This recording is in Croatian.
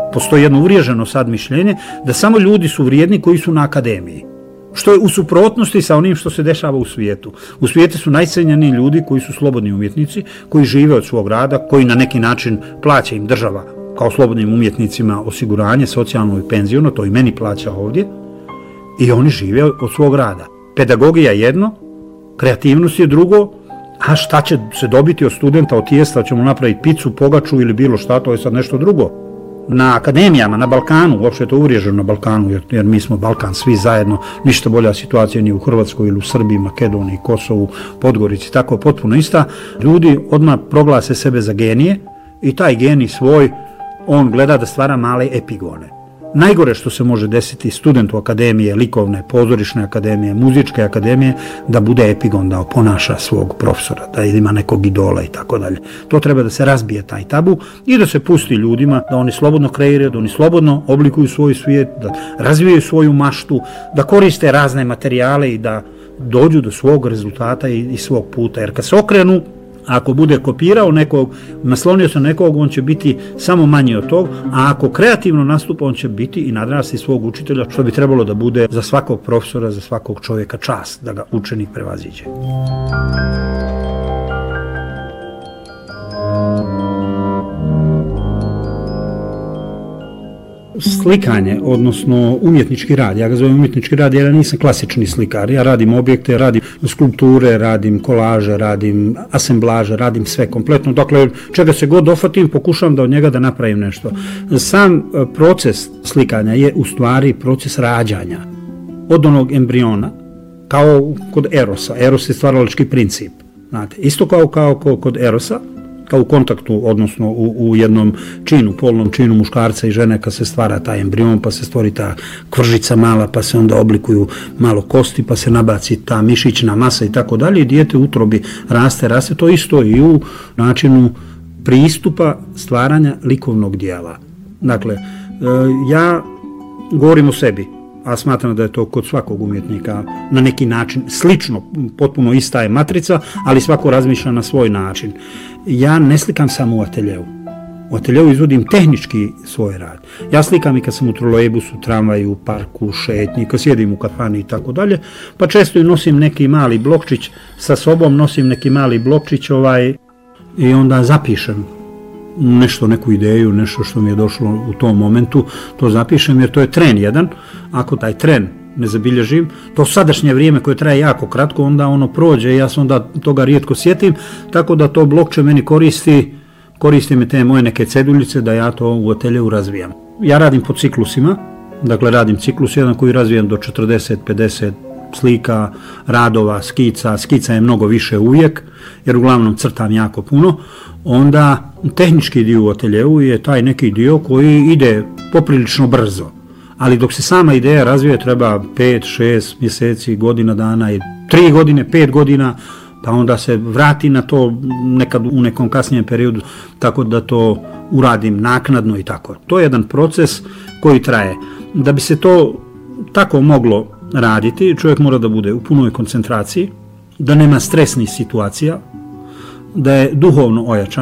postoji jedno uvriježeno sad mišljenje da samo ljudi su vrijedni koji su na akademiji. Što je u suprotnosti sa onim što se dešava u svijetu. U svijetu su najcenjeniji ljudi koji su slobodni umjetnici, koji žive od svog rada, koji na neki način plaća im država kao slobodnim umjetnicima osiguranje, socijalno i penziono, to i meni plaća ovdje, i oni žive od svog rada. Pedagogija je jedno, kreativnost je drugo, a šta će se dobiti od studenta, od tijesta, ćemo napraviti picu, pogaču ili bilo šta, to je sad nešto drugo. Na akademijama, na Balkanu, uopšte je to uvriježeno na Balkanu, jer mi smo Balkan svi zajedno, ništa bolja situacija ni u Hrvatskoj ili u Srbiji, Makedoniji, Kosovu, Podgorici, tako potpuno ista. Ljudi odmah proglase sebe za genije i taj genij svoj, on gleda da stvara male epigone. Najgore što se može desiti studentu akademije, likovne, pozorišne akademije, muzičke akademije, da bude epigon, da oponaša svog profesora, da ima nekog idola i tako dalje. To treba da se razbije taj tabu i da se pusti ljudima, da oni slobodno kreiraju, da oni slobodno oblikuju svoj svijet, da razvijaju svoju maštu, da koriste razne materijale i da dođu do svog rezultata i svog puta. Jer kad se okrenu, ako bude kopirao nekog, naslonio se nekog, on će biti samo manji od tog, a ako kreativno nastupa, on će biti i nadrasti svog učitelja, što bi trebalo da bude za svakog profesora, za svakog čovjeka čast, da ga učenik prevaziđe. Slikanje, odnosno umjetnički rad, ja ga zovem umjetnički rad jer ja nisam klasični slikar, ja radim objekte, radim skulpture, radim kolaže, radim asemblaže, radim sve kompletno, dakle čega se god dofatim, pokušavam da od njega da napravim nešto. Sam proces slikanja je u stvari proces rađanja, od onog embriona, kao kod Erosa. Eros je stvaralački princip, znate, isto kao kod Erosa, kao u kontaktu, odnosno u jednom činu, polnom činu muškarca i žene, kad se stvara taj embrion, pa se stvori ta kvržica mala, pa se onda oblikuju malo kosti, pa se nabaci ta mišićna masa i tako dalje, i dijete u utrobi raste, to isto i u načinu pristupa stvaranja likovnog dijela. Dakle, ja govorim o sebi, a smatram da je to kod svakog umjetnika na neki način slično, potpuno ista je matrica, ali svako razmišlja na svoj način. Ja ne slikam samo u ateljeu. U ateljeu izvodim tehnički svoj rad. Ja slikam i kad sam u trolejbusu, tramvaju, parku, šetnji, kad sjedim u kafani i tako dalje, pa često i nosim neki mali blokčić sa sobom, i onda zapišem nešto, neku ideju, nešto što mi je došlo u tom momentu, to zapišem jer to je tren jedan. Ako taj tren ne zabilježim, to sadašnje vrijeme koje traje jako kratko, onda ono prođe i ja se onda toga rijetko sjetim, tako da to blokče meni koristi me te moje neke ceduljice da ja to u ateljeu razvijam. Ja radim po ciklusima, dakle radim ciklus jedan koji razvijem do 40-50 slika, radova, skica je mnogo više uvijek, jer uglavnom crtam jako puno. Onda tehnički dio u ateljeu je taj neki dio koji ide poprilično brzo, ali dok se sama ideja razvije treba 5-6 mjeseci, godina dana, 3 godine, 5 godina, pa onda se vrati na to nekad u nekom kasnijem periodu, tako da to uradim naknadno i tako. To je jedan proces koji traje. Da bi se to tako moglo raditi, čovjek mora da bude u punoj koncentraciji, da nema stresnih situacija, da je duhovno ojačan.